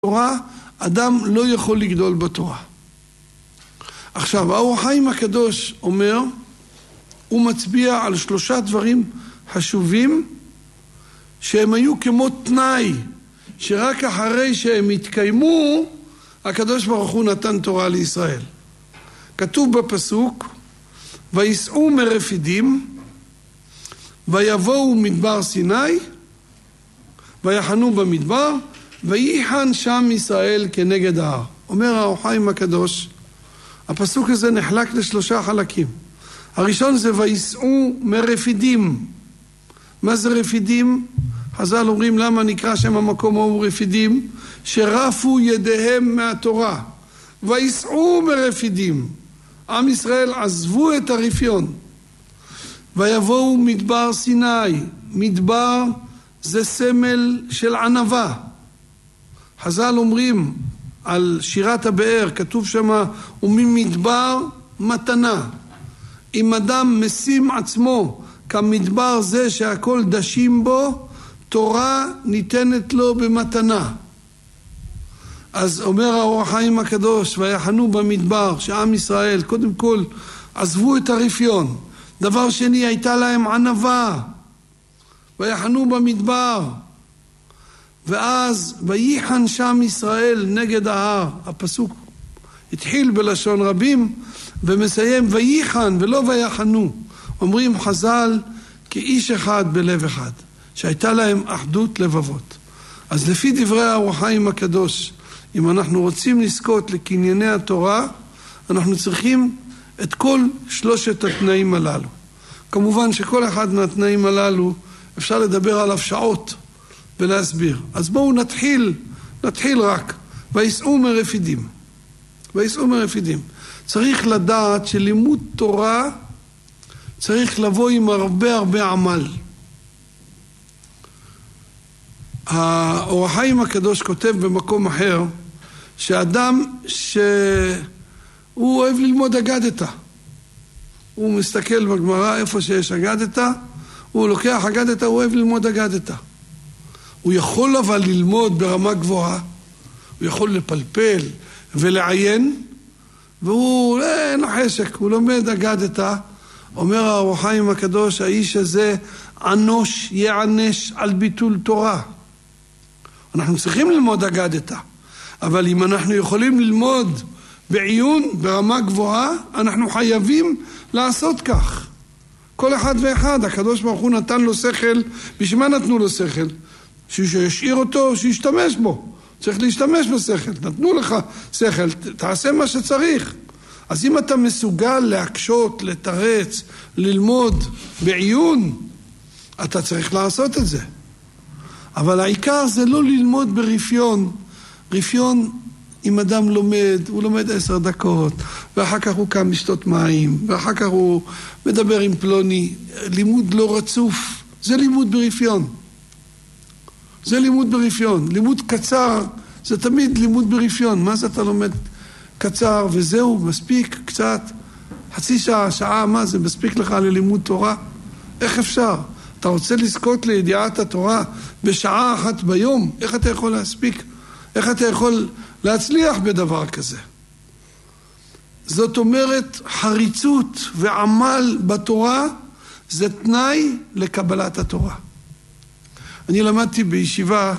תורה, אדם לא יכול לגדול בתורה. עכשיו, האור החיים הקדוש אומר, הוא מצביע על 3 דברים חשובים, שהם היו כמו תנאי, שרק אחרי שהם התקיימו, הקדוש ברוך הוא נתן תורה לישראל. כתוב בפסוק, ויסעו מרפידים, ויבואו מדבר סיני, ויחנו במדבר, וייחן שם ישראל כנגד ההר. אומר האור החיים הקדוש, הפסוק הזה נחלק ל3 חלקים. הראשון זה ויסעו מרפידים. מה זה רפידים? חז"ל אומרים למה נקרא שם המקום הוא רפידים? שרפו ידיהם מהתורה. ויסעו מרפידים. עם ישראל עזבו את הרפיון. ויבואו מדבר סיני. מדבר זה סמל של ענווה. חז"ל אומרים על שירת הבאר, כתוב שמה, וממדבר מתנה. אם אדם משים עצמו כמדבר זה שהכל דשים בו, תורה ניתנת לו במתנה. אז אומר האור החיים הקדוש, ויחנו במדבר, שעם ישראל קודם כל עזבו את הרפיון. דבר שני, הייתה להם ענווה. ויחנו במדבר. ואז וייחן שם ישראל נגד ההר. הפסוק התחיל בלשון רבים ומסיים וייחן ולא ויחנו. אומרים חז"ל כאיש אחד בלב אחד, שהייתה להם אחדות לבבות. אז לפי דברי האור החיים הקדוש, אם אנחנו רוצים לזכות לקנייני התורה, אנחנו צריכים את כל 3 התנאים הללו. כמובן שכל אחד מהתנאים הללו אפשר לדבר עליו שעות ולהסביר. אז בואו נתחיל רק. ויסעו מרפידים. ויסעו מרפידים. צריך לדעת שלימוד תורה צריך לבוא עם הרבה עמל. האור החיים הקדוש כותב במקום אחר, שאדם שהוא אוהב ללמוד אגדתא. הוא מסתכל בגמרא איפה שיש אגדתא, הוא לוקח אגדתא, הוא אוהב ללמוד אגדתא. הוא יכול אבל ללמוד ברמה גבוהה, הוא יכול לפלפל ולעיין, והוא אין לו חשק, הוא לומד אגדתא. אומר האור החיים הקדוש, האיש הזה אנוש יענש על ביטול תורה. אנחנו צריכים ללמוד אגדתא, אבל אם אנחנו יכולים ללמוד בעיון ברמה גבוהה, אנחנו חייבים לעשות כך. כל אחד ואחד, הקדוש ברוך הוא נתן לו שכל. בשביל מה נתנו לו שכל? שישאיר אותו, שישתמש בו. צריך להשתמש בשכל. נתנו לך שכל, תעשה מה שצריך. אז אם אתה מסוגל להקשות, לתרץ, ללמוד בעיון, אתה צריך לעשות את זה. אבל העיקר זה לא ללמוד ברפיון. רפיון, אם אדם לומד, הוא לומד 10 דקות, ואחר כך הוא קם לשתות מים, ואחר כך הוא מדבר עם פלוני. לימוד לא רצוף, זה לימוד ברפיון. זה לימוד ברפיון. לימוד קצר, זה תמיד לימוד ברפיון. מה זה אתה לומד קצר וזהו, מספיק קצת, חצי שעה, שעה, מה זה מספיק לך ללימוד תורה? איך אפשר? אתה רוצה לזכות לידיעת התורה בשעה אחת ביום? איך אתה יכול להספיק? איך אתה יכול להצליח בדבר כזה? זאת אומרת, חריצות ועמל בתורה זה תנאי לקבלת התורה. אני למדתי בישיבה,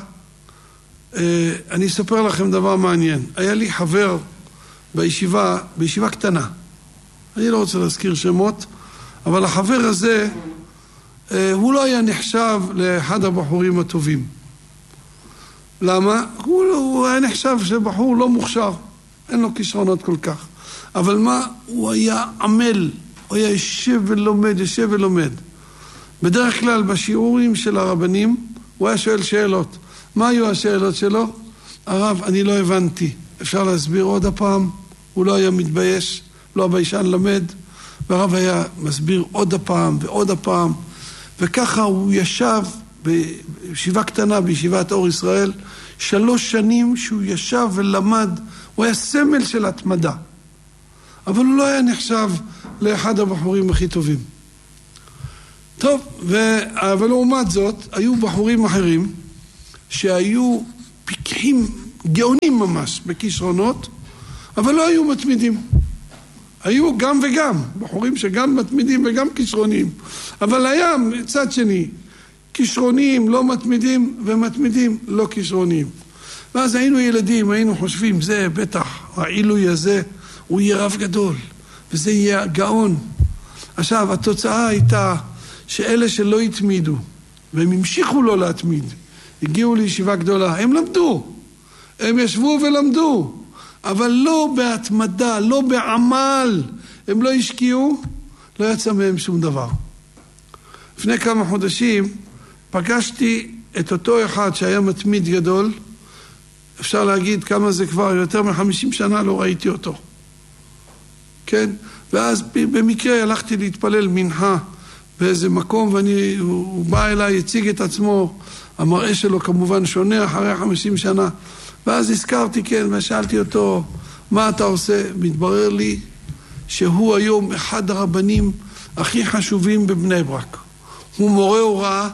אני אספר לכם דבר מעניין. היה לי חבר בישיבה קטנה. אני לא רוצה להזכיר שמות, אבל החבר הזה, הוא לא היה נחשב לאחד הבחורים הטובים. למה? הוא היה נחשב שבחור לא מוכשר, אין לו כישרונות כל כך. אבל מה? הוא היה עמל, הוא היה יושב ולומד. בדרך כלל בשיעורים של הרבנים, הוא היה שואל שאלות. מה היו השאלות שלו? הרב, אני לא הבנתי. אפשר להסביר עוד הפעם? הוא לא היה מתבייש, לא הביישן למד. והרב היה מסביר עוד הפעם ועוד הפעם. וככה הוא ישב בישיבה קטנה, בישיבת אור ישראל, 3 שנים שהוא ישב ולמד. הוא היה סמל של התמדה. אבל הוא לא היה נחשב לאחד הבחורים הכי טובים. טוב, אבל לעומת זאת, היו בחורים אחרים שהיו פיקחים גאונים ממש בכישרונות, אבל לא היו מתמידים. היו גם וגם, בחורים שגם מתמידים וגם כישרונים. אבל היה מצד שני, כישרונים לא מתמידים ומתמידים לא כישרונים. ואז היינו ילדים, היינו חושבים, זה בטח, העילוי הזה, הוא יהיה רב גדול, וזה יהיה גאון. עכשיו, התוצאה הייתה שאלה שלא התמידו, והם המשיכו לא להתמיד, הגיעו לישיבה גדולה, הם למדו, הם ישבו ולמדו, אבל לא בהתמדה, לא בעמל, הם לא השקיעו, לא יצא מהם שום דבר. לפני כמה חודשים פגשתי את אותו אחד שהיה מתמיד גדול, אפשר להגיד כמה זה כבר, יותר מ-50 שנה לא ראיתי אותו. כן? ואז במקרה הלכתי להתפלל מנחה באיזה מקום, והוא בא אליי, הציג את עצמו, המראה שלו כמובן שונה אחרי 50 שנה, ואז הזכרתי, כן, ושאלתי אותו, מה אתה עושה? מתברר לי שהוא היום אחד הרבנים הכי חשובים בבני ברק. הוא מורה הוראה,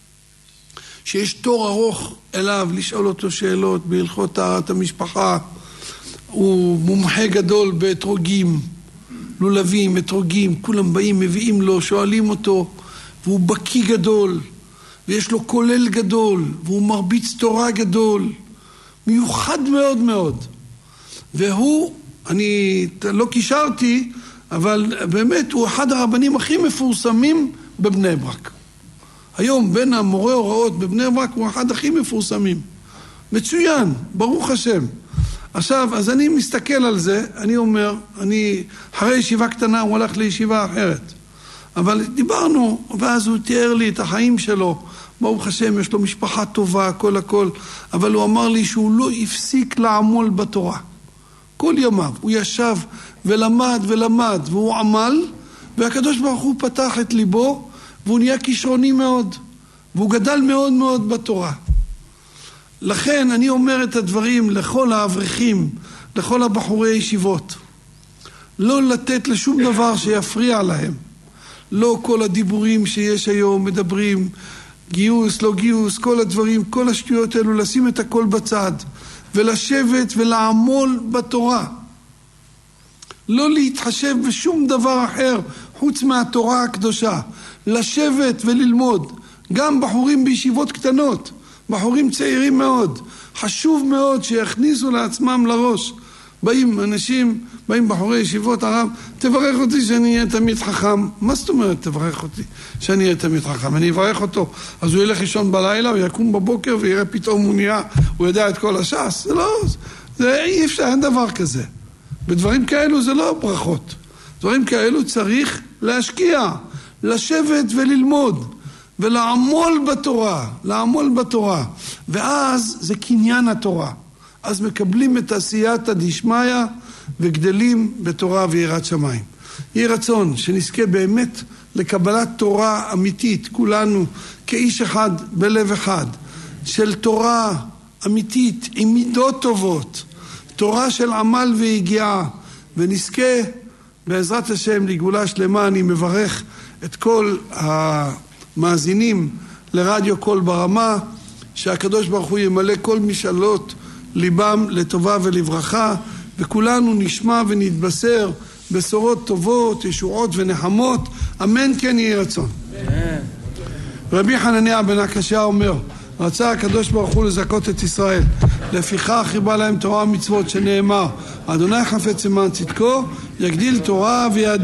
שיש תור ארוך אליו לשאול אותו שאלות בהלכות טהרת המשפחה. הוא מומחה גדול באתרוגים, לולבים, אתרוגים, כולם באים, מביאים לו, שואלים אותו, והוא בקי גדול, ויש לו כולל גדול, והוא מרביץ תורה גדול, מיוחד מאוד מאוד. והוא, אני לא קישרתי, אבל באמת הוא אחד הרבנים הכי מפורסמים בבני ברק. היום בין המורה הוראות בבני ברק הוא אחד הכי מפורסמים. מצוין, ברוך השם. עכשיו, אז אני מסתכל על זה, אני אומר, אחרי ישיבה קטנה הוא הלך לישיבה אחרת. אבל דיברנו, ואז הוא תיאר לי את החיים שלו. ברוך השם, יש לו משפחה טובה, הכל. אבל הוא אמר לי שהוא לא הפסיק לעמול בתורה. כל ימיו, הוא ישב ולמד, והוא עמל, והקדוש ברוך הוא פתח את ליבו, והוא נהיה כישרוני מאוד, והוא גדל מאוד מאוד בתורה. לכן אני אומר את הדברים לכל האברכים, לכל הבחורי ישיבות. לא לתת לשום דבר שיפריע להם. לא כל הדיבורים שיש היום מדברים, גיוס, לא גיוס, כל הדברים, כל השטויות האלו, לשים את הכל בצד, ולשבת ולעמול בתורה. לא להתחשב בשום דבר אחר חוץ מהתורה הקדושה. לשבת וללמוד. גם בחורים בישיבות קטנות, בחורים צעירים מאוד. חשוב מאוד שיכניסו לעצמם לראש. באים אנשים, באים בחורי ישיבות, הרב, תברך אותי שאני אהיה תמיד חכם. מה זאת אומרת תברך אותי שאני אהיה תמיד חכם? אני אברך אותו, אז הוא ילך לישון בלילה, הוא יקום בבוקר ויראה פתאום הוא יודע את כל הש"ס. זה לא, זה אי אפשר, אין דבר כזה. בדברים כאלו זה לא ברכות. דברים כאלו צריך להשקיע, לשבת וללמוד, ולעמול בתורה, ואז זה קניין התורה. אז מקבלים את עשייתא דשמיא וגדלים בתורה ויראת שמיים. יהי רצון שנזכה באמת לקבלת תורה אמיתית, כולנו כאיש אחד בלב אחד, של תורה אמיתית עם מידות טובות, תורה של עמל והגיעה, ונזכה בעזרת השם לגאולה שלמה. אני מברך את כל המאזינים לרדיו קול ברמה, שהקדוש ברוך הוא ימלא כל משאלות ליבם לטובה ולברכה, וכולנו נשמע ונתבשר בשורות טובות, ישועות ונחמות, אמן כן יהי רצון. רבי חנניה בן עקשיא אומר, רצה הקדוש ברוך הוא לזכות את ישראל, לפיכך חיבה להם תורה ומצוות, שנאמר, אדוני חפץ למען צדקו, יגדיל תורה ויאדיר.